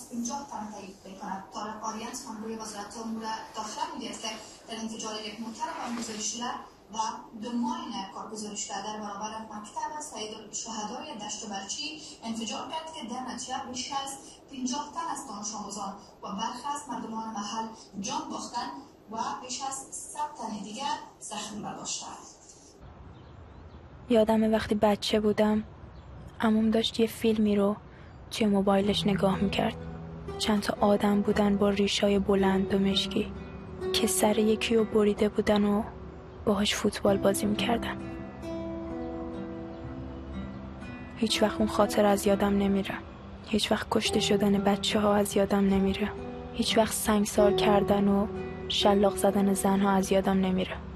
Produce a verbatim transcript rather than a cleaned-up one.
پنجاه تن تایید می‌کند. طارق آریان سخنگوی وزارت امور داخله می‌گوید که در انفجار یک موتر برگزاری شده و دو ماین کارگزاری شده در برابر مکتب سید الشهدای دشت برچی انفجار کرد که در نتیجه بیش از پنجاه تن از دانش آموزان و برخی از مردمان محل جان باختند و بیش از صد تن دیگر زخم برداشتند. یادمه وقتی بچه بودم عموم داشت یه فیلمی رو توی موبایلش نگاه میکرد. چند تا آدم بودن با ریشای بلند و مشکی که سر یکی رو بریده بودن و باهاش فوتبال بازی میکردن. هیچ وقت اون خاطر از یادم نمیره. هیچ وقت کشته شدن بچه ها از یادم نمیره. هیچ وقت سنگسار کردن و شلاق زدن زنها از یادم نمیره.